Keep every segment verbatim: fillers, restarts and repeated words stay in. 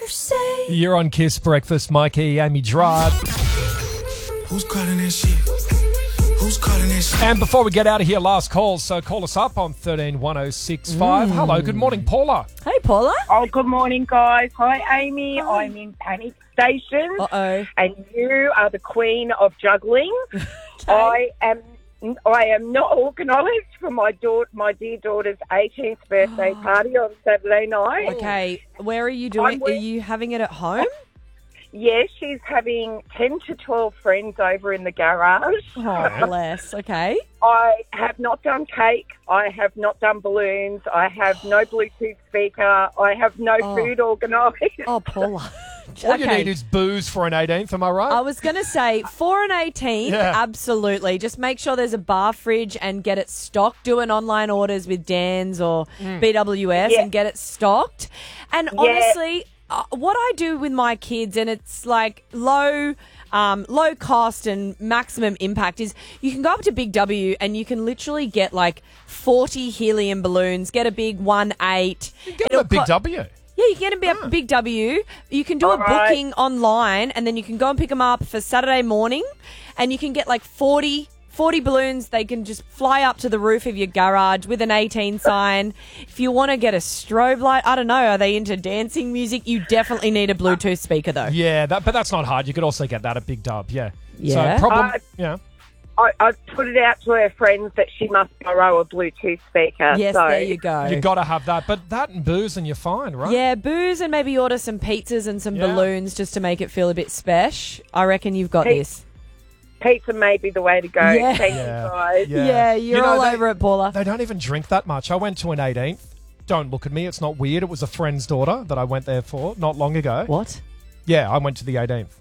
say. You're on Kiss Breakfast, Mikey, Amy Gerard. Who's calling that shit? Who's calling that shit? And before we get out of here, last call, so call us up on one three one oh six five. Mm. Hello, good morning, Paula. Hey, Paula. Oh, good morning, guys. Hi, Amy. Hi. I'm in Panic Station. Uh-oh. And you are the queen of juggling. Okay. I am I am not organised for my daughter, my dear daughter's eighteenth birthday party on Saturday night. Okay, where are you doing? with- Are you having it at home? Yes, she's having ten to twelve friends over in the garage. Oh, bless. Okay. I have not done cake. I have not done balloons. I have no Bluetooth speaker. I have no Oh. food organised. Oh, Paula. All you Okay. need is booze for an eighteenth, am I right? I was going to say, for an eighteenth, Yeah. absolutely. Just make sure there's a bar fridge and get it stocked. Do an online orders with Dan's or B W S Yeah. and get it stocked. And honestly, uh, what I do with my kids, and it's like low... Um, low cost and maximum impact is you can go up to Big W and you can literally get like forty helium balloons, get a big one eight. You get It'll a big co- W. Yeah, you can get a big W. You can do All a right. booking online and then you can go and pick them up for Saturday morning and you can get like forty, forty balloons. They can just fly up to the roof of your garage with an eighteen sign. If you want to get a strobe light, I don't know, are they into dancing music? You definitely need a Bluetooth speaker though. Yeah, that, but that's not hard. You could also get that at Big Dub, yeah. Yeah. So problem, Uh, yeah. I, I put it out to her friends that she must borrow a Bluetooth speaker. Yes, so. there you go. You got to have that. But that and booze and you're fine, right? Yeah, booze and maybe order some pizzas and some Yeah. balloons just to make it feel a bit spesh. I reckon you've got Hey, this. Pizza may be the way to go. Yeah. Thank Yeah. you, guys. Yeah, you're You know, all they- over it, Paula. They don't even drink that much. I went to an eighteenth. Don't look at me. It's not weird. It was a friend's daughter that I went there for not long ago. What? Yeah, I went to the eighteenth.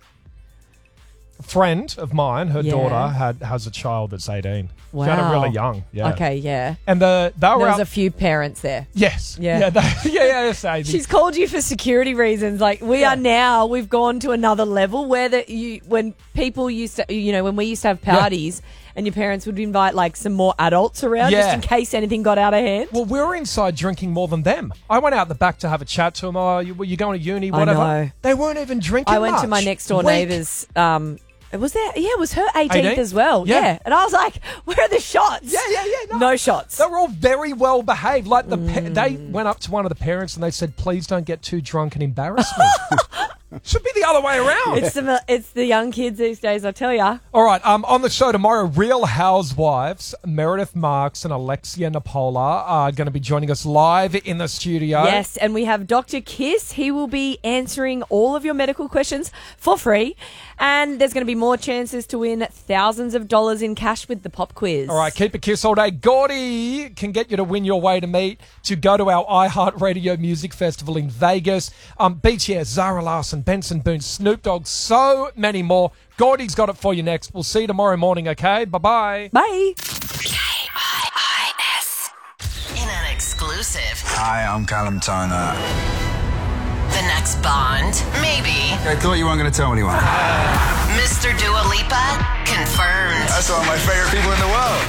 A friend of mine, her Yeah. daughter, had has a child that's eighteen. She had Wow. her really young. Yeah. Okay, yeah. And the they There were was out, a few parents there. yes. Yeah. Yeah. They, yeah. Yeah. Yes, Amy. She's called you for security reasons. Like we Yeah. are now, we've gone to another level where that you when people used to, you know, when we used to have parties and your parents would invite like some more adults around just Yeah. in case anything got out of hand. Well, we were inside drinking more than them. I went out the back to have a chat to them. Oh, you, were you going to uni? I Whatever. know. They weren't even drinking I went to much. my next door Weak. neighbour's. Um, it was there. Yeah, it was her eighteenth eighteenth? as well. Yeah. Yeah. and I was like, "Where are the shots?" Yeah, yeah, yeah. No shots. They were all very well behaved. Like the pa- Mm. they went up to one of the parents and they said, "Please don't get too drunk and embarrass me." Should be the other way around. It's the it's the young kids these days, I tell ya. All right, um, on the show tomorrow, Real Housewives, Meredith Marks and Alexia Napola are going to be joining us live in the studio. Yes, and we have Doctor Kiss. He will be answering all of your medical questions for free. And there's going to be more chances to win thousands of dollars in cash with the pop quiz. All right, keep a kiss all day. Gordy can get you to win your way to meet to go to our iHeartRadio Music Festival in Vegas. Um, B T S, Zara Larson, Benson Boone, Snoop Dogg, so many more. Gordy's got it for you next. We'll see you tomorrow morning, okay? Bye-bye. Bye. K I I S. In an exclusive. Hi, I'm Callum Turner. The next Bond, maybe. I thought you weren't going to tell anyone. Mister Dua Lipa, confirmed. That's one of my favorite people in the world.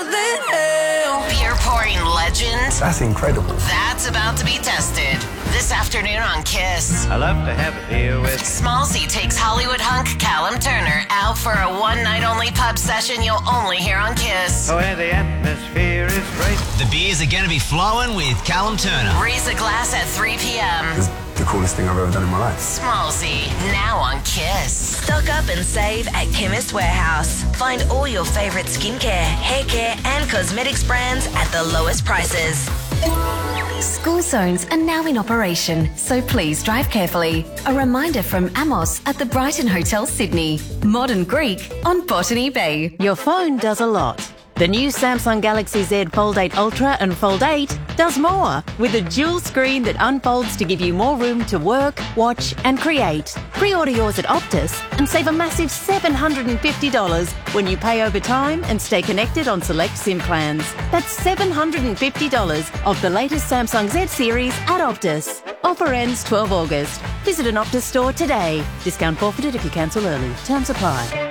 Beer pouring legend, That's incredible. that's about to be tested. This afternoon on Kiss. I love to have a beer with. Smallsy takes Hollywood hunk Callum Turner out for a one-night-only pub session you'll only hear on Kiss. Oh, and the atmosphere is great. The beers are going to be flowing with Callum Turner. Raise a glass at three p.m. It's the coolest thing I've ever done in my life. Smallsy, now on Kiss. Stock up and save at Chemist Warehouse. Find all your favourite skincare, hair care and cosmetics brands at the lowest prices. School zones are now in operation, so please drive carefully. A reminder from Amos at the Brighton Hotel Sydney. Modern Greek on Botany Bay. Your phone does a lot. The new Samsung Galaxy Z Fold eight Ultra and Fold eight does more with a dual screen that unfolds to give you more room to work, watch and create. Pre-order yours at Optus and save a massive seven hundred fifty dollars when you pay over time and stay connected on select SIM plans. That's seven hundred fifty dollars of the latest Samsung Z series at Optus. Offer ends twelve August. Visit an Optus store today. Discount forfeited if you cancel early. Terms apply.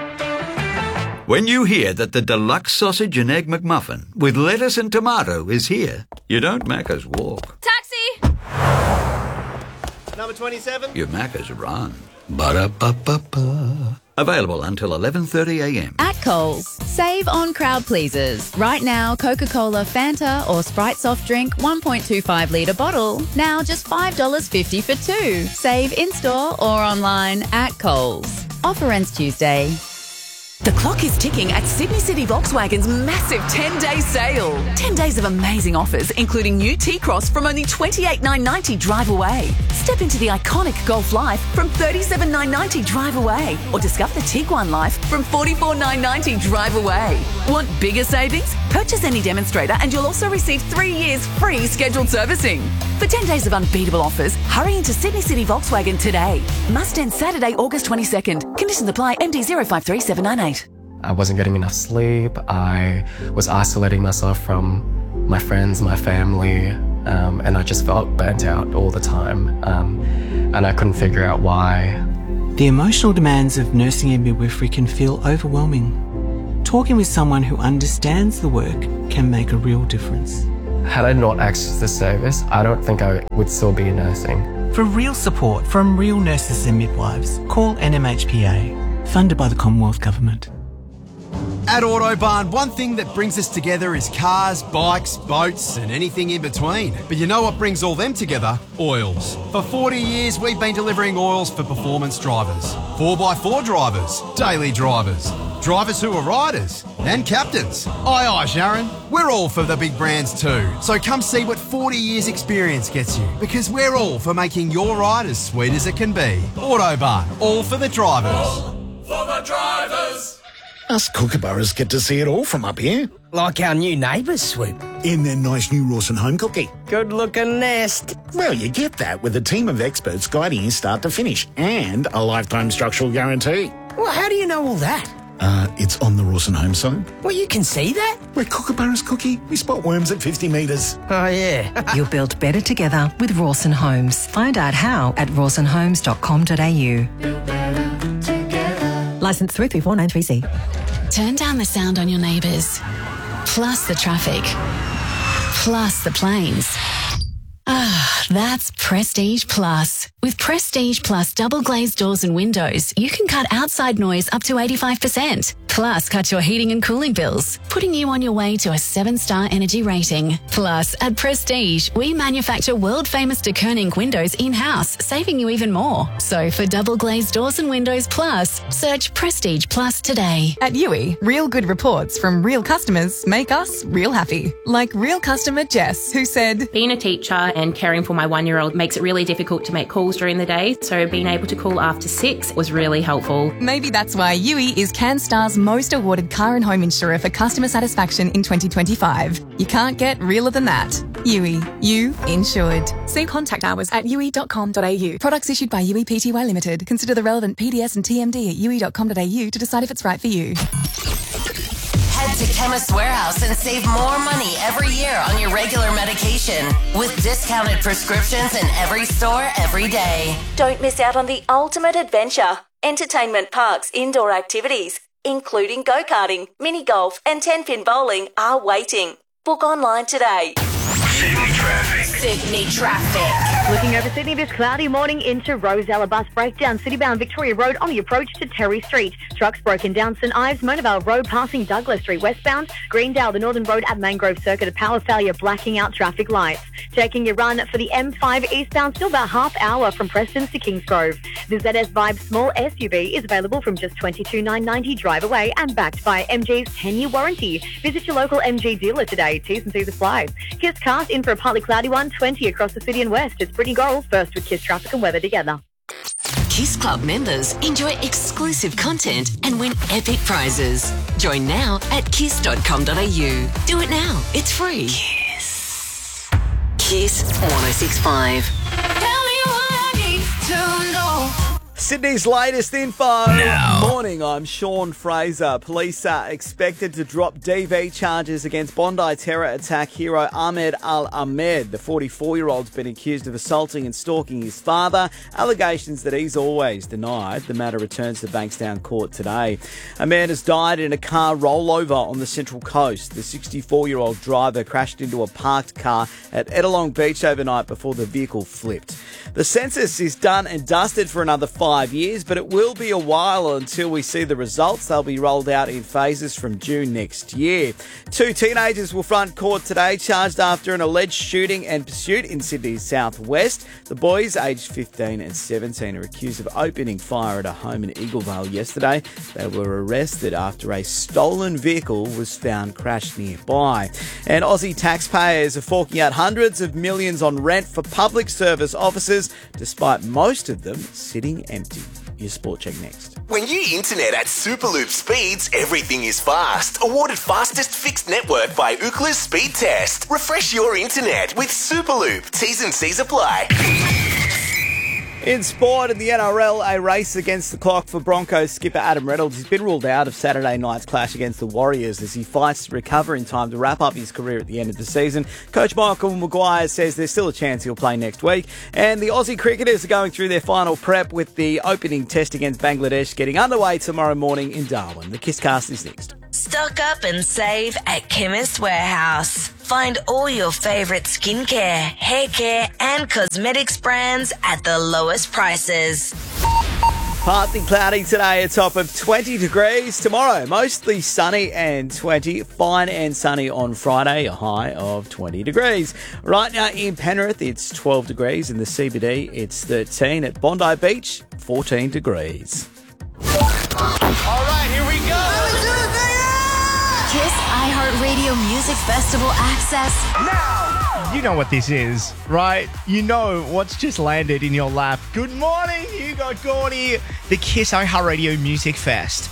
When you hear that the deluxe sausage and egg McMuffin with lettuce and tomato is here, you don't make us walk. Taxi! Number twenty-seven. Your Macca's run. Ba-da-ba-ba-ba. Available until eleven thirty a m. At Coles, save on crowd pleasers. Right now, Coca-Cola, Fanta or Sprite soft drink one point two five litre bottle. Now just five dollars fifty for two. Save in-store or online at Coles. Offer ends Tuesday. The clock is ticking at Sydney City Volkswagen's massive ten-day sale. ten days of amazing offers, including new T-Cross from only twenty-eight thousand nine hundred ninety drive away. Step into the iconic Golf Life from thirty-seven thousand nine hundred ninety drive away. Or discover the Tiguan Life from forty-four thousand nine hundred ninety drive away. Want bigger savings? Purchase any demonstrator and you'll also receive three years free scheduled servicing. For ten days of unbeatable offers, hurry into Sydney City Volkswagen today. Must end Saturday, August twenty-second. Conditions apply. M D zero five three seven nine eight. I wasn't getting enough sleep. I was isolating myself from my friends, my family, um, and I just felt burnt out all the time. Um, and I couldn't figure out why. The emotional demands of nursing and midwifery can feel overwhelming. Talking with someone who understands the work can make a real difference. Had I not accessed this service, I don't think I would still be nursing. For real support from real nurses and midwives, call N M H P A, funded by the Commonwealth Government. At Autobarn, one thing that brings us together is cars, bikes, boats and anything in between. But you know what brings all them together? Oils. For forty years, we've been delivering oils for performance drivers, four by four drivers, daily drivers, drivers who are riders and captains. Aye, aye, Sharon. We're all for the big brands too. So come see what forty years experience gets you, because we're all for making your ride as sweet as it can be. Autobarn, all for the drivers. All for the drivers. Us kookaburras get to see it all from up here. Like our new neighbours, Swoop. In their nice new Rawson home cookie. Good-looking nest. Well, you get that with a team of experts guiding you start to finish and a lifetime structural guarantee. Well, how do you know all that? Uh, it's on the Rawson home site. Well, you can see that? We're kookaburras, Cookie. We spot worms at fifty metres. Oh, yeah. You'll build better together with Rawson Homes. Find out how at rawson homes dot com dot a u. Licence three three four nine three C. Turn down the sound on your neighbours, plus the traffic, plus the planes. Ah, that's Prestige Plus. With Prestige Plus double glazed doors and windows, you can cut outside noise up to eighty-five percent. Plus, cut your heating and cooling bills, putting you on your way to a seven-star energy rating. Plus, at Prestige, we manufacture world-famous de Koning windows in-house, saving you even more. So for double glazed doors and windows plus, search Prestige Plus today. At U I, real good reports from real customers make us real happy. Like real customer Jess, who said, being a teacher and caring for my one-year-old makes it really difficult to make calls during the day, so being able to call after six was really helpful. Maybe that's why U I is CanStar's most awarded car and home insurer for customer satisfaction in twenty twenty-five. You can't get realer than that. U I, you insured. See contact hours at u i dot com dot a u. Products issued by U I Pty Limited. Consider the relevant P D S and T M D at u i dot com dot a u to decide if it's right for you. Head to Chemist Warehouse and save more money every year on your regular medication with discounted prescriptions in every store every day. Don't miss out on the ultimate adventure. Entertainment parks, indoor activities, including go-karting, mini golf and ten-pin bowling are waiting. Book online today. Sydney traffic. Sydney traffic. Looking over Sydney this cloudy morning into Rosella. Bus breakdown, Citybound Victoria Road on the approach to Terry Street. Trucks broken down St Ives, Monavale Road passing Douglas Street westbound. Greendale, the Northern Road at Mangrove Circuit, a power failure blacking out traffic lights. Taking your run for the M five eastbound, still about half hour from Preston to Kingsgrove. The Z S Vibe small S U V is available from just twenty-two thousand nine hundred ninety drive away and backed by M G's ten-year warranty. Visit your local M G dealer today. T's and C's apply. Kiss Cast in for a partly cloudy one, twenty across the city and west. It's Brittany Gorrell first with Kiss traffic and weather together. Kiss Club members enjoy exclusive content and win epic prizes. Join now at kiss dot com dot a u. Do it now. It's free. Kiss. Kiss one oh six point five. Tell me what I need to know. Sydney's latest info. Now. Morning, I'm Sean Fraser. Police are expected to drop D V charges against Bondi terror attack hero Ahmed Al-Ahmed. The forty-four-year-old's been accused of assaulting and stalking his father, allegations that he's always denied. The matter returns to Bankstown Court today. A man has died in a car rollover on the Central Coast. The sixty-four-year-old driver crashed into a parked car at Ettalong Beach overnight before the vehicle flipped. The census is done and dusted for another five years, but it will be a while until we see the results. They'll be rolled out in phases from June next year. Two teenagers will front court today, charged after an alleged shooting and pursuit in Sydney's southwest. The boys, aged fifteen and seventeen, are accused of opening fire at a home in Eaglevale yesterday. They were arrested after a stolen vehicle was found crashed nearby. And Aussie taxpayers are forking out hundreds of millions on rent for public service offices, despite most of them sitting empty. Your Sport Check next. When you internet at Superloop speeds, everything is fast. Awarded fastest fixed network by Ookla's Speed Test. Refresh your internet with Superloop. T's and C's apply. In sport, in the N R L, a race against the clock for Broncos skipper Adam Reynolds. He's been ruled out of Saturday night's clash against the Warriors as he fights to recover in time to wrap up his career at the end of the season. Coach Michael Maguire says there's still a chance he'll play next week. And the Aussie cricketers are going through their final prep with the opening test against Bangladesh getting underway tomorrow morning in Darwin. The Kisscast is next. Stock up and save at Chemist Warehouse. Find all your favourite skincare, hair care and cosmetics brands at the lowest prices. Partly cloudy today, a top of twenty degrees. Tomorrow, mostly sunny and twenty. Fine and sunny on Friday, a high of twenty degrees. Right now in Penrith, it's twelve degrees. In the C B D, it's thirteen. At Bondi Beach, fourteen degrees. All right, here we go. Kiss iHeartRadio Music Festival access now. You know what this is, right? You know what's just landed in your lap. Good morning, Hugo Gordy. The Kiss iHeartRadio Music Fest.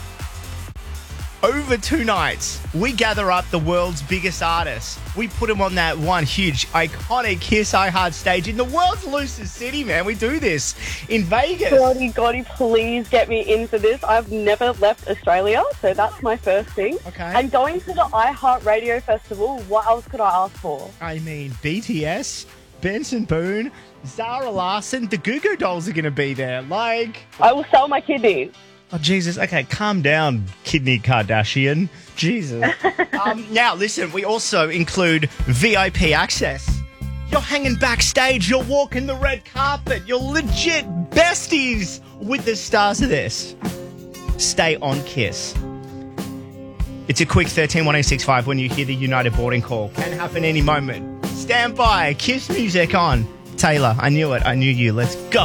Over two nights, we gather up the world's biggest artists. We put them on that one huge, iconic Kiss iHeart stage in the world's loosest city, man. We do this in Vegas. Gordy, Gordy, please get me into this. I've never left Australia, so that's my first thing. Okay. And going to the iHeartRadio Festival, what else could I ask for? I mean, B T S, Benson Boone, Zara Larsson, the Goo Goo Dolls are going to be there. Like, I will sell my kidneys. Oh, Jesus. Okay, calm down, Kidney Kardashian. Jesus. um, now, listen, we also include V I P access. You're hanging backstage. You're walking the red carpet. You're legit besties with the stars of this. Stay on Kiss. It's a quick thirteen one eight six five when you hear the United boarding call. Can happen any moment. Stand by. Kiss music on. Taylor, I knew it. I knew you. Let's go.